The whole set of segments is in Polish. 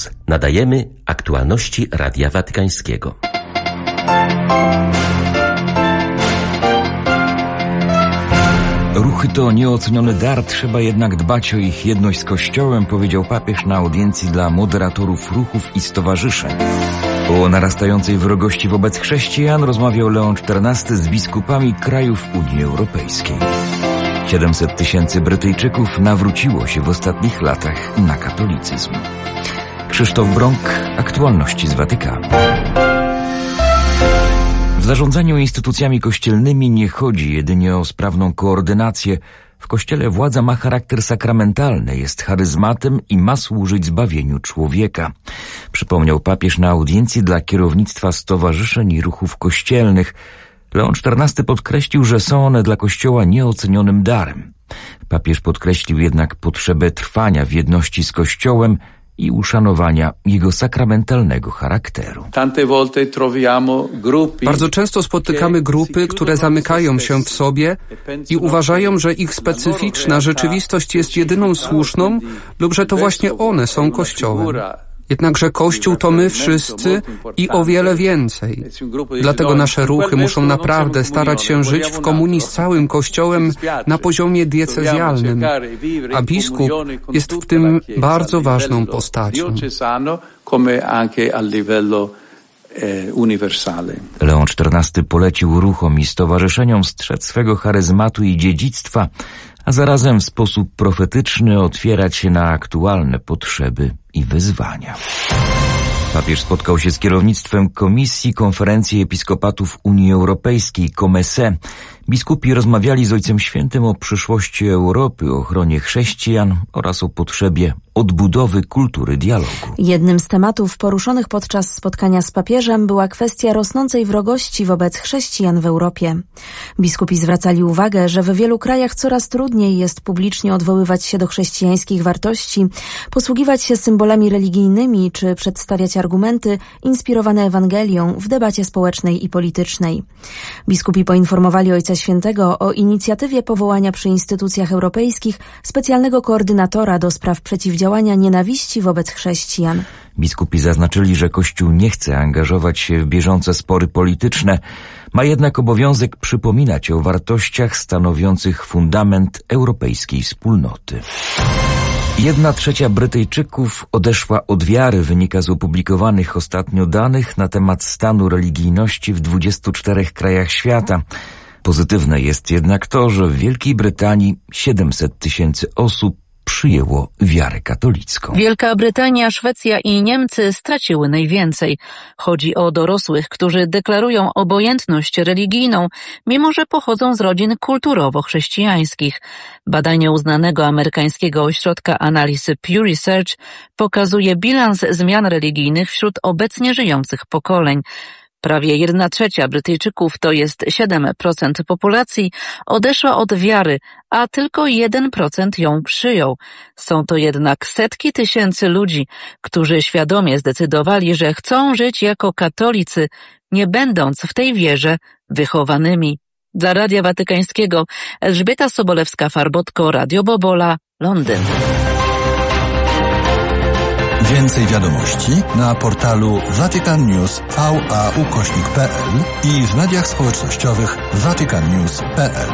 Emaus. Nadajemy aktualności Radia Watykańskiego. Ruchy to nieoceniony dar, trzeba jednak dbać o ich jedność z Kościołem, powiedział papież na audiencji dla moderatorów ruchów i stowarzyszeń. O narastającej wrogości wobec chrześcijan rozmawiał Leon XIV z biskupami krajów Unii Europejskiej. 700 000 Brytyjczyków nawróciło się w ostatnich latach na katolicyzm. Krzysztof Brąk, aktualności z Watykanu. W zarządzaniu instytucjami kościelnymi nie chodzi jedynie o sprawną koordynację. W Kościele władza ma charakter sakramentalny, jest charyzmatem i ma służyć zbawieniu człowieka. Przypomniał papież na audiencji dla kierownictwa stowarzyszeń i ruchów kościelnych. Leon XIV podkreślił, że są one dla Kościoła nieocenionym darem. Papież podkreślił jednak potrzebę trwania w jedności z Kościołem i uszanowania jego sakramentalnego charakteru. Bardzo często spotykamy grupy, które zamykają się w sobie i uważają, że ich specyficzna rzeczywistość jest jedyną słuszną lub że to właśnie one są Kościołem. Jednakże Kościół to my wszyscy i o wiele więcej. Dlatego nasze ruchy muszą naprawdę starać się żyć w komunii z całym Kościołem na poziomie diecezjalnym, a biskup jest w tym bardzo ważną postacią. Leon XIV polecił ruchom i stowarzyszeniom strzec swego charyzmatu i dziedzictwa, a zarazem w sposób profetyczny otwierać się na aktualne potrzeby i wyzwania. Papież spotkał się z kierownictwem Komisji Konferencji Episkopatów Unii Europejskiej, COMECE. Biskupi rozmawiali z Ojcem Świętym o przyszłości Europy, o ochronie chrześcijan oraz o potrzebie odbudowy kultury dialogu. Jednym z tematów poruszonych podczas spotkania z papieżem była kwestia rosnącej wrogości wobec chrześcijan w Europie. Biskupi zwracali uwagę, że w wielu krajach coraz trudniej jest publicznie odwoływać się do chrześcijańskich wartości, posługiwać się symbolami religijnymi czy przedstawiać argumenty inspirowane Ewangelią w debacie społecznej i politycznej. Biskupi poinformowali Ojca Świętego o inicjatywie powołania przy instytucjach europejskich specjalnego koordynatora do spraw przeciwdziałania nienawiści wobec chrześcijan. Biskupi zaznaczyli, że Kościół nie chce angażować się w bieżące spory polityczne, ma jednak obowiązek przypominać o wartościach stanowiących fundament europejskiej wspólnoty. 1/3 Brytyjczyków odeszła od wiary, wynika z opublikowanych ostatnio danych na temat stanu religijności w 24 krajach świata. Pozytywne jest jednak to, że w Wielkiej Brytanii 700 000 osób przyjęło wiarę katolicką. Wielka Brytania, Szwecja i Niemcy straciły najwięcej. Chodzi o dorosłych, którzy deklarują obojętność religijną, mimo że pochodzą z rodzin kulturowo-chrześcijańskich. Badanie uznanego amerykańskiego ośrodka analizy Pew Research pokazuje bilans zmian religijnych wśród obecnie żyjących pokoleń. Prawie 1/3 Brytyjczyków, to jest 7% populacji, odeszła od wiary, a tylko 1% ją przyjął. Są to jednak setki tysięcy ludzi, którzy świadomie zdecydowali, że chcą żyć jako katolicy, nie będąc w tej wierze wychowanymi. Dla Radia Watykańskiego Elżbieta Sobolewska-Farbotko, Radio Bobola, Londyn. Więcej wiadomości na portalu vaticannews.va/pl i w mediach społecznościowych vaticannews.pl.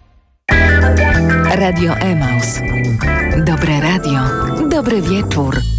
Radio Emaus. Dobre radio, dobry wieczór.